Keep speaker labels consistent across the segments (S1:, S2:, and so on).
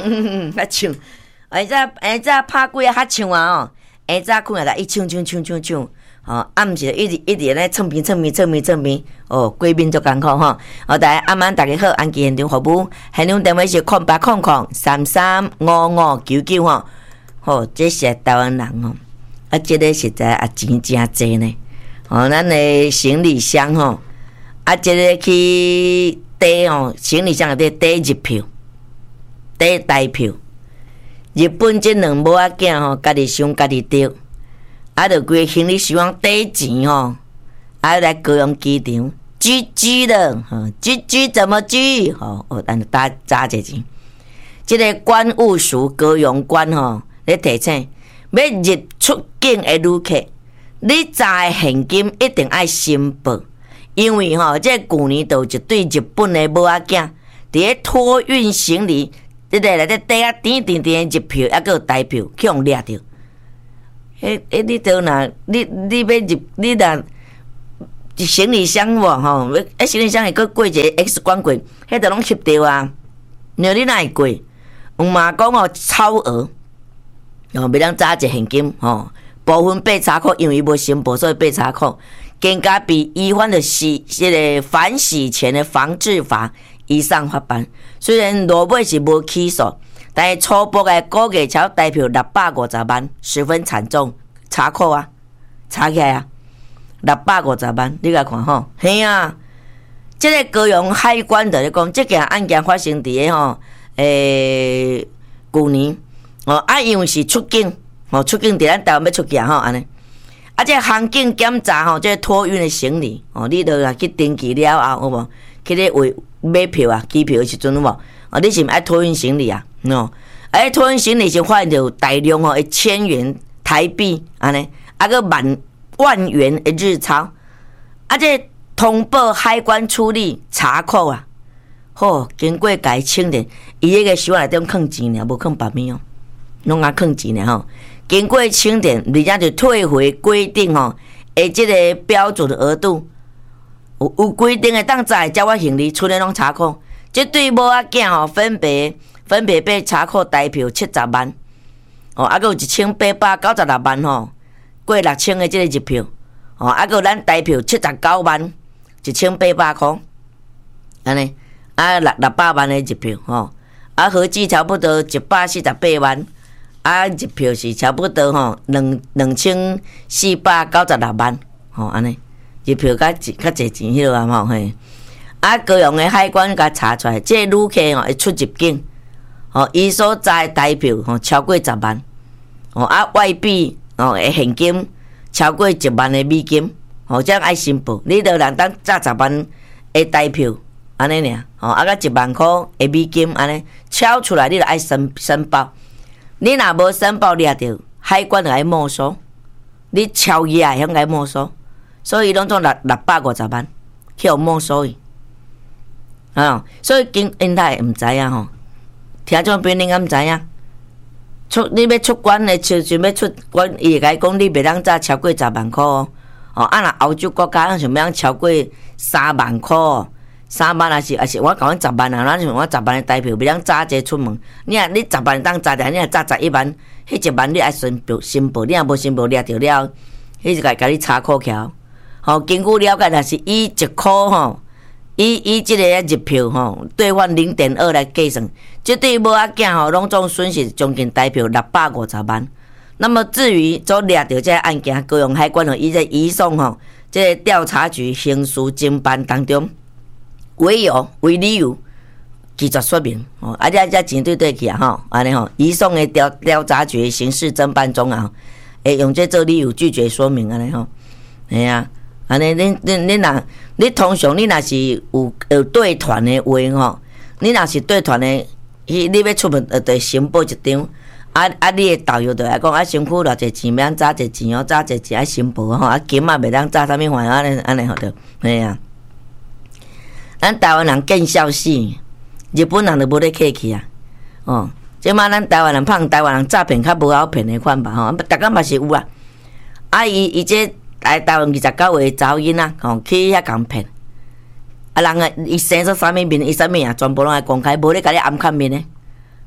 S1: 较唱，下早拍几啊较唱啊哦，下早困来伊唱，哦，暗时一直咧蹭边，哦，贵宾足艰苦吼，哦，大家好，安记现场服务，现场电话是0800335599吼，吼，这是台湾人吼，啊，这个实在啊钱真济呢，哦，咱的行李箱吼，啊，这个去抵哦，行李箱内底抵日票，抵台票，日本这两母仔囝吼，家己想家己得。啊，着规行李箱抵钱吼，啊来高雄机场居了，居怎么居？吼，咱砸这钱。这个关务署高雄关吼，咧提醒要入出境的旅客，你砸的现金一定爱申报，因为吼，这旧年就一对日本的母仔囝，伫咧托运行李，内底抵啊点的日票，还有台票，去互掠着。你倒若你要入，你若行李箱无吼，行李箱会阁过一个 X 光过，迄都拢翕着啊。然后你哪会过？有嘛讲哦，超额，哦，袂当砸一现金吼，部分被查扣，因为伊无申报，所以被查扣。更加比违反的这个反洗钱的防治法以上法办。虽然落尾是无起诉。但是初步的估计超台票650万，十分惨重，查扣啊，查起来啊，650万，你来看吼，嘿啊，这个高雄海关的咧讲，这件案件发生伫个吼，旧年哦，啊，因为是出境，哦，出境伫咱台湾要出境吼，安尼，啊，这航警检查吼，这托运的行李，哦，你著来去登记了后，有无？去咧为买票啊，机票的时阵有无？哦，你是毋爱托运行李啊？喏，托运行李是发现到大量哦，1000元台币安尼，啊个万元的日钞，啊这通报海关处理查扣啊，好，经过改清点，伊迄个箱内底放钱尔，无放别物哦，拢啊放钱尔吼。经过清点，而且就退回规定吼，这个标准的额度，有规定的当在交我行李，出来拢查扣。这对某仔囝吼，分别被查扣台票70万，哦，还有1896万吼，过6000的这个日票，哦，还有咱台票79万1800块，安尼，啊600万的日票吼，啊合计差不多148万，啊日票是差不多吼2496万，吼安尼，日票较侪钱迄落啊吼嘿。啊，高雄的海关甲查出来，这旅客吼会出入境，吼，伊所在台票吼超过10万，吼啊外币吼的现金超过1万的美金，吼这样爱申报，你着人当炸10万的台票，安尼尔，吼啊甲1万块的美金安尼超出来，你着爱申报，你若无申报掠着，海关就爱没收，你超越会向来没收，所以拢总650万去互没收伊。啊，所以因太毋知影吼，听众朋友敢毋知影？你要出关的，想要出关，伊会甲你讲，你袂当早超过10万块哦。哦，啊，若欧洲国家想要超过3万块，3万也是我讲10万啊，咱像我10万的台票，袂当早一出门。你10万当早，你早11万，迄1万你爱申报，你若无申报掠着了，迄就甲你查扣起。吼，根据了解，若是以1块吼。以这个日票吼兑换0.2来计算，这对某仔囝吼拢总损失将近台票650万。那么至于所掠到这个案件，高雄海关吼伊在移送吼这个调查局刑事侦办当中，为理由拒绝说明哦，啊这钱对去啊吼，安尼吼移送的调查局刑事侦办中啊，会用这做理由拒绝说明安尼吼，系啊。安尼，你通常你若是有对团的话吼，你若是对团的，你要出门得申报一张，你的导游就来讲，身躯偌济钱，免早济钱哦，早济钱爱申报吼，金袂当早啥物款安尼吼着，嘿啊。咱台湾人更笑死，日本人就无咧客气啊，哦，即马咱台湾人胖，台湾人诈骗较无好骗的款吧吼，逐工嘛是有啊，伊这。来台湾29岁查某囡仔，吼去遐共骗，人伊生出啥物面，伊啥物啊，全部拢爱公开，无咧甲你暗看面的，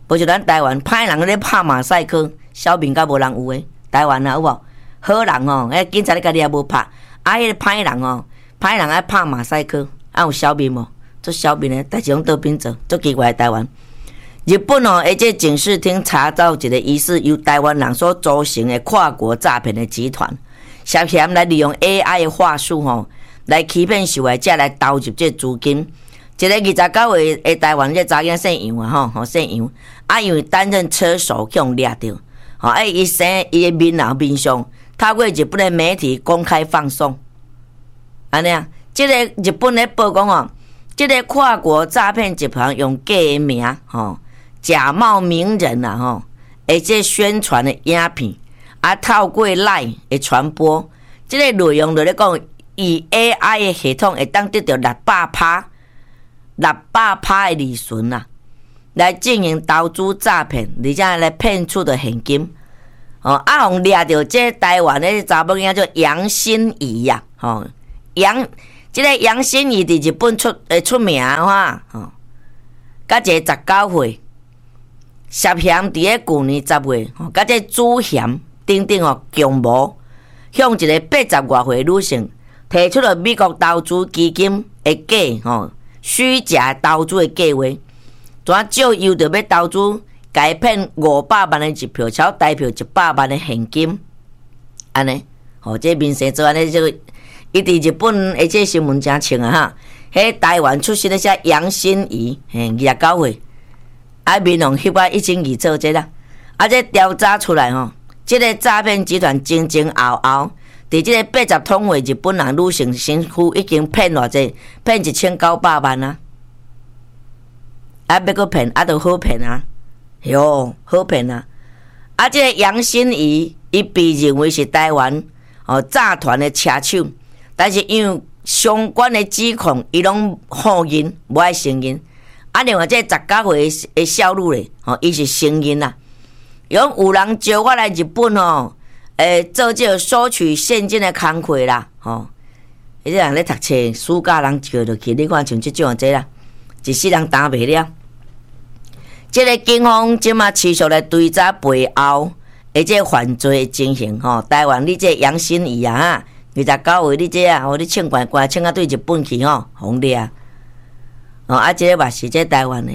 S1: 无像咱台湾歹人咧拍马赛克，小面甲无人有诶。台湾啊有无？好人哦，警察咧家己也无拍，迄个歹人哦，歹人爱拍马赛克，有小面无？做小面诶，代志拢倒边做，足奇怪的台湾。日本哦，这警视厅查到一个疑似由台湾人所组成的跨国诈骗的集团，涉嫌来利用 AI 的话术吼，来欺骗受害者来投入这资金。一个29岁的台湾这查囝姓杨啊吼，姓杨，因为担任车手去掠着，伊生伊的面相，透过日本的媒体公开放送，安尼啊，这个日本咧报讲哦，这个跨国诈骗集团用假的名吼。假冒名人啊吼，而且宣传的影片，透过 LINE 的传播，这个内容就咧讲，以 AI 的系统会当得到600%的利润啊，来进行投资诈骗，而且来骗取的现金。互掠到这台湾的查某囝叫杨心怡呀，这个杨心怡伫日本出名哇，甲一个19岁。涉嫌伫咧去年10月，甲这主嫌等共谋，向一个80外岁女性提出了美国投资基金的假虚假投资的计划，怎借由着要投资，改骗500万的一票，超台票100万的现金，安尼，这明星做安尼，这个伊伫日本而且新闻真清啊哈，迄台湾出身的些杨心怡，29岁。民众翕啊，一清二楚这啦。这调查出来吼，这个诈骗集团前后，伫这个80通岁日本人女性身躯已经骗偌济，骗1900万啊！要搁骗，就好骗啊！哟，好骗啊！这个杨心怡，伊被认为是台湾诈团的车手，但是因为相关的指控，伊拢否认，无爱承认。另外这19岁的小女咧，伊是承认啦。有人招我来日本做这个收取现金的工课啦，迄个人咧读册，暑假人叫落去，你看像这种这啦，一世人担袂了。这个警方即马持续来追查背后的这犯罪的情形台湾你这杨心怡啊，29岁你这啊，你穿怪穿对日本去红的啊。这个嘛是这台湾的，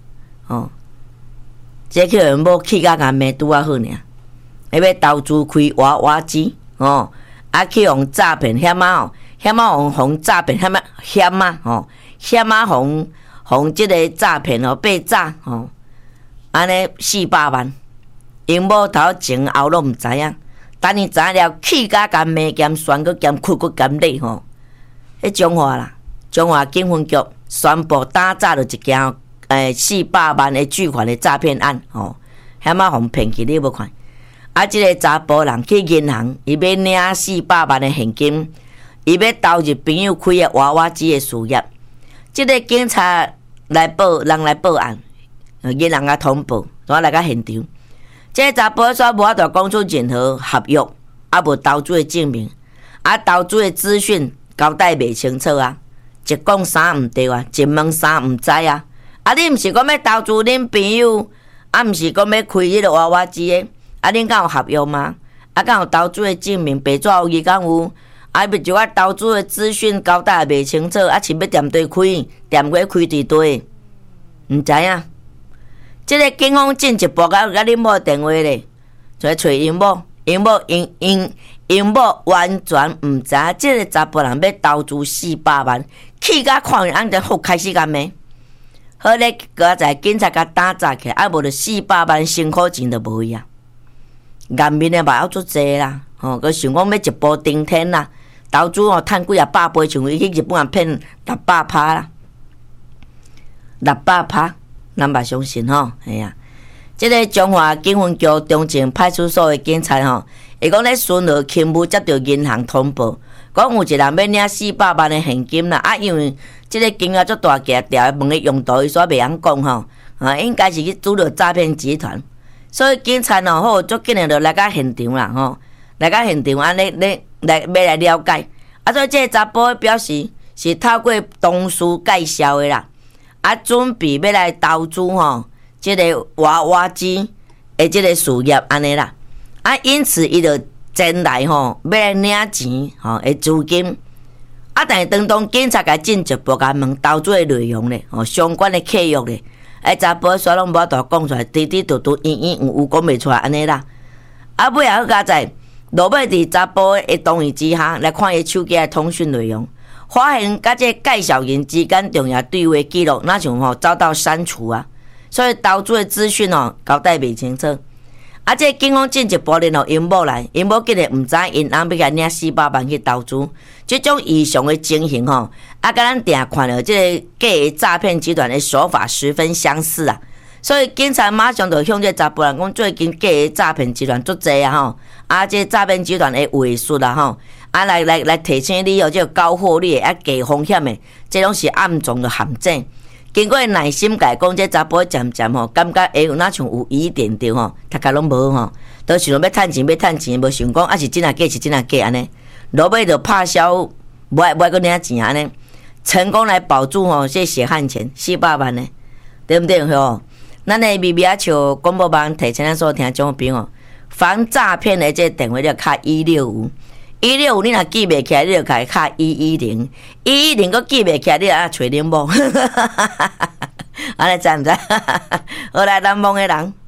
S1: 这叫人某去甲干咩拄啊好尔，要投资开娃娃机，去用诈骗险用诈骗险这个诈骗被诈安尼400万，因某头前后拢毋知影，等伊知了去甲干咩兼选个兼哭个兼累迄中华警分局。宣布打诈了一件400万的巨款的诈骗案险互骗去你无看？这个查甫人去银行，伊要领400万的现金，伊要投入朋友开的娃娃机的事业。这个警察来报案，银行通报，我来到现场。这个查甫说无法度讲出任何合约，无投资的证明，投资的资讯交代袂清楚啊。一讲啥毋对啊，一问啥毋知啊。你毋是讲要投资恁朋友，毋是讲要开迄个娃娃机的，恁敢有合约吗？敢有投资的证明？白纸黑字敢有？不就投资的资讯交代也袂清楚，是要踮对开，踮过开伫对，毋知影。这个警方进一步甲恁某电话咧，就找因某，因某完全毋知影，这个查甫人要投资400万。去甲看完，就好开始干咩？好咧，刚才警察甲打诈起，无就400万辛苦钱就无去啊。颜面的嘛要足济啦，佮想讲要一步登天啦，投资趁几啊百倍，像伊去日本人骗600%啦，600%，咱嘛相信系啊。这个中华警分局中正派出所的警察伊讲咧巡逻勤务接到银行通报。讲有一人要领400万的现金啦，因为这个金额足大个，调问个用途，伊说袂晓讲应该是去拄着诈骗集团，所以警察好足紧的就来到现场啦来到现场安尼要来了解，所以这个查甫表示是透过同事介绍的啦，准备要来投资即个挖机的即个事业安尼啦。啊，因此伊就前来吼，要来领钱吼的资金。啊，但是当中警察甲进一步甲问投资的内容咧，吼相关的契约咧，查甫煞拢无法度讲出来，滴滴嘟嘟、隐隐有讲袂出来安尼啦。啊，尾也好佳在，落尾伫查甫的同意之下来看伊手机的通讯内容，发现甲这介绍人之间重要对话记录，那像吼遭到删除啊，所以投资的资讯哦交代袂清楚。啊，这警方进一步联络因某来，因某竟然毋知因翁要甲领400万去投资，这种异常的情形吼，啊，甲咱定看了这个假的诈骗集团的手法十分相似啊，所以警察马上就向这查甫人讲，最近假的诈骗集团足济啊吼，啊，这诈骗集团的话术啦吼，啊来提醒你哦，这高获利的啊低风险的，这拢是暗中的陷阱。经过耐心甲讲，这查甫渐渐吼，感觉有哪像有疑点着吼，大家拢无吼，都想要趁钱，无想讲啊是真啊假是真啊假安尼，落尾就拍销，无爱搁领钱安尼，成功来保住吼这血汗钱400万呢，对不对吼？咱的咪咪啊像广播网提醒咱所有听众朋友，防诈骗的这电话要卡165。165你若记袂起来，你就开卡110，110搁记袂起来，你啊找恁某，安尼知毋知？好来，咱某个人。